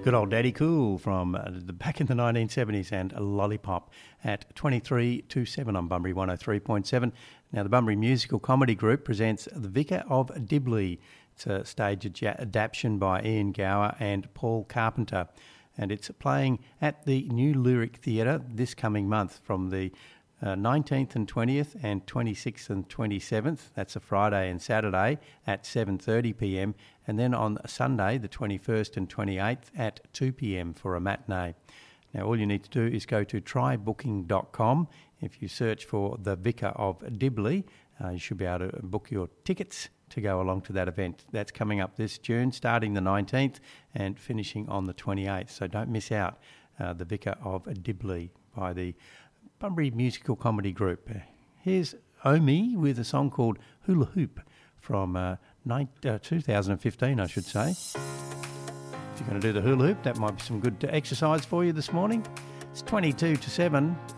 Good old Daddy Cool from back in the 1970s and Lollipop at 23 to 7 on Bunbury 103.7. Now the Bunbury Musical Comedy Group presents The Vicar of Dibley. It's a stage adaptation by Ian Gower and Paul Carpenter, and it's playing at the New Lyric Theatre this coming month from the 19th and 20th and 26th and 27th. That's a Friday and Saturday at 7:30pm, and then on Sunday the 21st and 28th at 2pm for a matinee. Now all you need to do is go to trybooking.com. If you search for The Vicar of Dibley, you should be able to book your tickets to go along to that event. That's coming up this June, starting the 19th and finishing on the 28th. So don't miss out. The Vicar of Dibley by the Bunbury Musical Comedy Group. Here's Omi with a song called Hula Hoop from 2015, I should say. If you're going to do the hula hoop, that might be some good exercise for you this morning. It's 22 to 7